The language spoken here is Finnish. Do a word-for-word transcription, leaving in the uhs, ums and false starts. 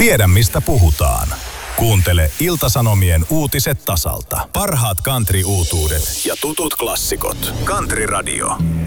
Tiedä mistä puhutaan. Kuuntele Ilta-Sanomien uutiset tasalta. Parhaat country-uutuudet ja tutut klassikot. Country Radio.